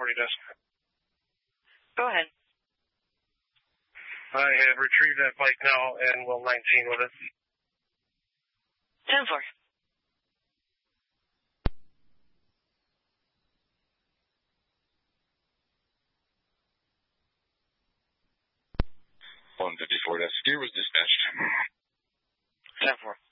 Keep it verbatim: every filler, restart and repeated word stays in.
forty desk. Go ahead. I have retrieved that bike now and will nineteen with it. ten four. one fifty-four desk. Gear was dispatched. ten four.